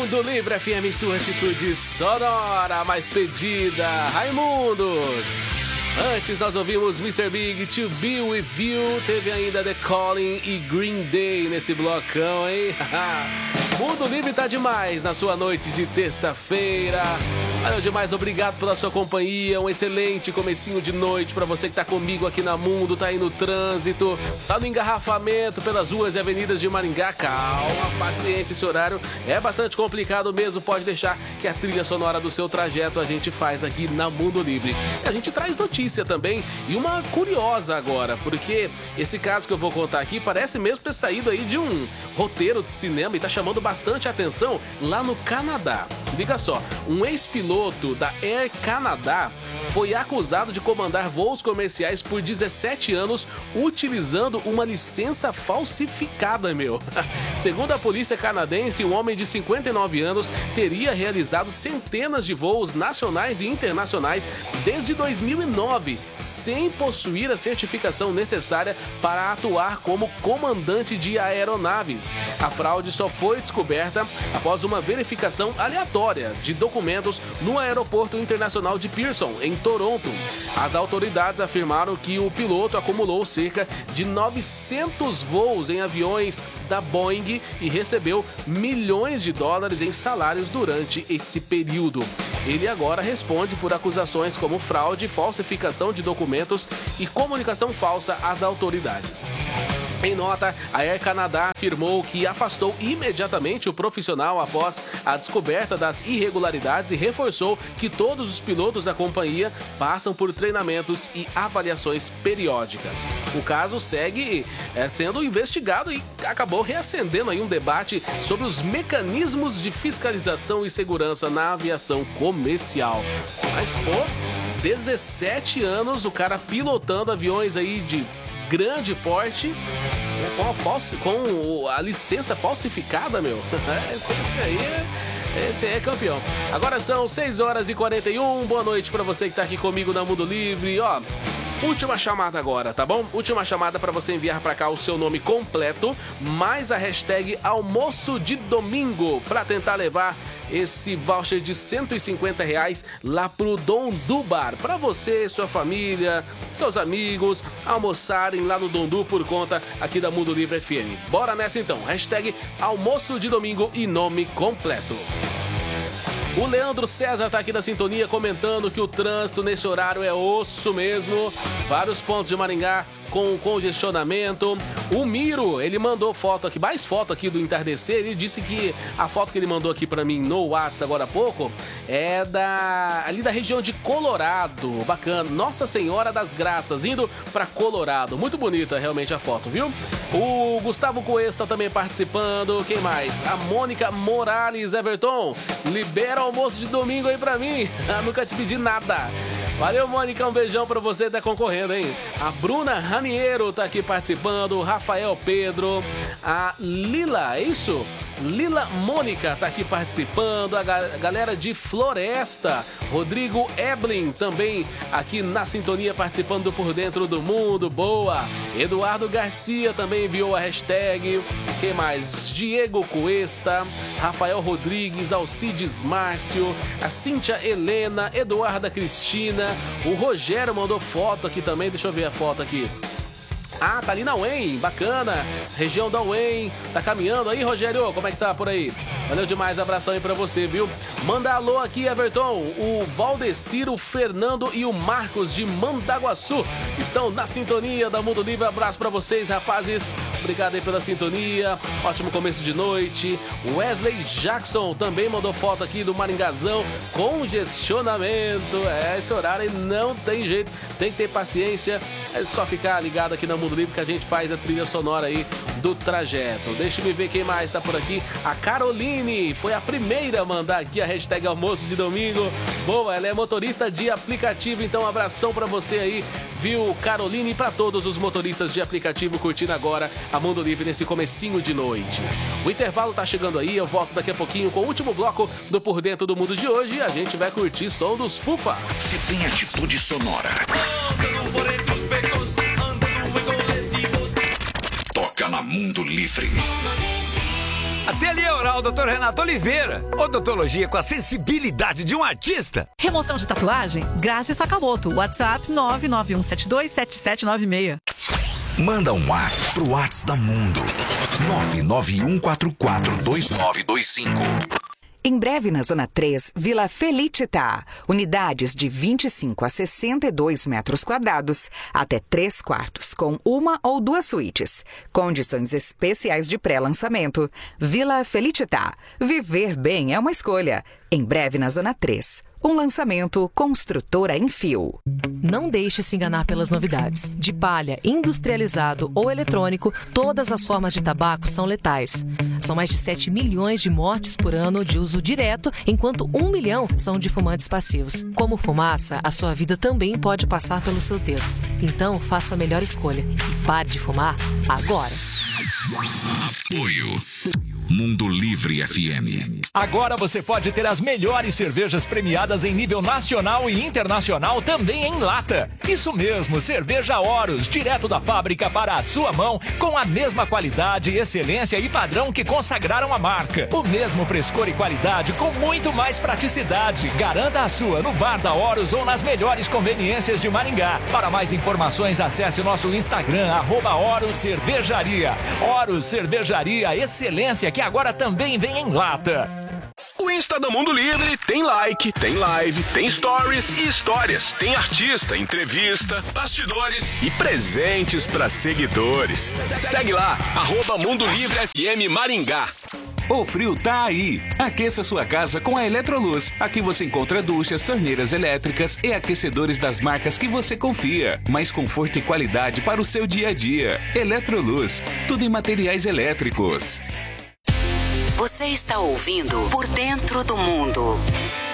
Mundo Livre FM, sua atitude sonora mais pedida, Raimundos. Antes nós ouvimos Mr. Big, To Be With You, teve ainda The Calling e Green Day nesse blocão, hein? Mundo Livre tá demais na sua noite de terça-feira. Valeu demais, obrigado pela sua companhia, um excelente comecinho de noite pra você que tá comigo aqui na Mundo, tá aí no trânsito, tá no engarrafamento pelas ruas e avenidas de Maringá. Calma, paciência, esse horário é bastante complicado mesmo, pode deixar que a trilha sonora do seu trajeto a gente faz aqui na Mundo Livre. E a gente traz notícia também, e uma curiosa agora, porque esse caso que eu vou contar aqui parece mesmo ter saído aí de um roteiro de cinema e tá chamando bastante atenção lá no Canadá. Se liga só, um ex-piloto da Air Canada foi acusado de comandar voos comerciais por 17 anos utilizando uma licença falsificada, meu. Segundo a polícia canadense, um homem de 59 anos teria realizado centenas de voos nacionais e internacionais desde 2009, sem possuir a certificação necessária para atuar como comandante de aeronaves. A fraude só foi descoberta após uma verificação aleatória de documentos no Aeroporto Internacional de Pearson, em Toronto. As autoridades afirmaram que o piloto acumulou cerca de 900 voos em aviões da Boeing e recebeu milhões de dólares em salários durante esse período. Ele agora responde por acusações como fraude, falsificação de documentos e comunicação falsa às autoridades. Em nota, a Air Canada afirmou que afastou imediatamente o profissional após a descoberta das irregularidades e reforçou que todos os pilotos da companhia passam por treinamentos e avaliações periódicas. O caso segue sendo investigado e acabou reacendendo aí um debate sobre os mecanismos de fiscalização e segurança na aviação comercial. Mas, 17 anos o cara pilotando aviões aí de grande porte com a licença falsificada, meu. Esse aí é campeão. Agora são 6h41. Boa noite pra você que tá aqui comigo na Mundo Livre. Ó, última chamada agora, tá bom? Última chamada pra você enviar pra cá o seu nome completo, mais a hashtag almoço de domingo, pra tentar levar esse voucher de R$150 lá pro Dondu Bar, pra você, sua família, seus amigos almoçarem lá no Dondu por conta aqui da Mundo Livre FM. Bora nessa então, hashtag almoço de domingo e nome completo. O Leandro César tá aqui na sintonia comentando que o trânsito nesse horário é osso mesmo. Vários pontos de Maringá com congestionamento. O Miro, ele mandou foto aqui, mais foto aqui do entardecer. Ele disse que a foto que ele mandou aqui pra mim no WhatsApp agora há pouco é ali da região de Colorado. Bacana. Nossa Senhora das Graças, indo pra Colorado. Muito bonita realmente a foto, viu? O Gustavo Cuesta também participando. Quem mais? A Mônica Morales. Everton, libera o almoço de domingo aí pra mim. Nunca te pedi nada. Valeu, Mônica, um beijão pra você, tá concorrendo, hein? A Bruna Raniero tá aqui participando, o Rafael Pedro, a Lila, é isso? Lila Mônica tá aqui participando, a galera de Floresta, Rodrigo Eblin também aqui na sintonia participando do Por Dentro do Mundo, boa! Eduardo Garcia também enviou a hashtag, quem mais? Diego Cuesta, Rafael Rodrigues, Alcides Márcio, a Cíntia Helena, Eduarda Cristina, o Rogério mandou foto aqui também, deixa eu ver a foto aqui. Ah, tá ali na UEM, bacana, região da UEM, tá caminhando aí, Rogério, como é que tá por aí? Valeu demais, abração aí pra você, viu? Manda alô aqui, Everton, o Valdeciro, o Fernando e o Marcos de Mandaguaçu estão na sintonia da Mundo Livre, abraço pra vocês, rapazes, obrigado aí pela sintonia, ótimo começo de noite. Wesley Jackson também mandou foto aqui do Maringazão, congestionamento, esse horário aí não tem jeito, tem que ter paciência, é só ficar ligado aqui na Mundo Livre que a gente faz a trilha sonora aí do trajeto. Deixa eu ver quem mais tá por aqui. A Caroline foi a primeira a mandar aqui a hashtag almoço de domingo. Boa, ela é motorista de aplicativo, então um abração pra você aí, viu, Caroline, e pra todos os motoristas de aplicativo curtindo agora a Mundo Livre nesse comecinho de noite. O intervalo tá chegando aí, eu volto daqui a pouquinho com o último bloco do Por Dentro do Mundo de hoje e a gente vai curtir som dos Fufa. Se tem atitude sonora. Toca na Mundo Livre. Ateliê Oral Dr. Renato Oliveira. Odontologia com a sensibilidade de um artista. Remoção de tatuagem? Graça Sakamoto. WhatsApp 991727796. Manda um WhatsApp pro WhatsApp da Mundo. 991442925. Em breve, na Zona 3, Vila Felicità. Unidades de 25 a 62 metros quadrados, até 3 quartos, com 1 ou 2 suítes. Condições especiais de pré-lançamento. Vila Felicità. Viver bem é uma escolha. Em breve, na Zona 3. Um lançamento Construtora em Fio. Não deixe se enganar pelas novidades. De palha, industrializado ou eletrônico, todas as formas de tabaco são letais. São mais de 7 milhões de mortes por ano de uso direto, enquanto 1 milhão são de fumantes passivos. Como fumaça, a sua vida também pode passar pelos seus dedos. Então, faça a melhor escolha e pare de fumar agora. Apoio Mundo Livre FM. Agora você pode ter as melhores cervejas premiadas em nível nacional e internacional também em lata. Isso mesmo, cerveja Horus, direto da fábrica para a sua mão, com a mesma qualidade, excelência e padrão que consagraram a marca. O mesmo frescor e qualidade com muito mais praticidade. Garanta a sua no bar da Horus ou nas melhores conveniências de Maringá. Para mais informações, acesse o nosso Instagram, @Horus Cervejaria. Horus Cervejaria, excelência que agora também vem em lata. O Insta do Mundo Livre tem like, tem live, tem stories e histórias. Tem artista, entrevista, bastidores e presentes para seguidores. Segue lá, @Mundo Livre FM Maringá. O frio tá aí. Aqueça sua casa com a Eletroluz. Aqui você encontra duchas, torneiras elétricas e aquecedores das marcas que você confia. Mais conforto e qualidade para o seu dia a dia. Eletroluz, tudo em materiais elétricos. Você está ouvindo Por Dentro do Mundo.